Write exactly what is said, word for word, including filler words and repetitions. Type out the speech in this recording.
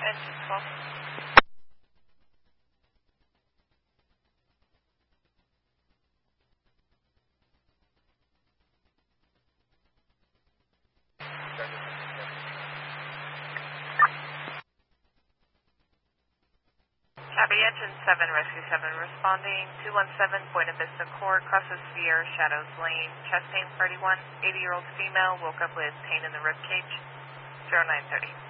Engine twelve. Copy, Engine seven, Rescue seven responding. two one seven, Buena Vista Court, crosses Sierra Shadows Lane. Chest pain thirty-one, eighty-year-old female, woke up with pain in the rib cage. zero nine thirty.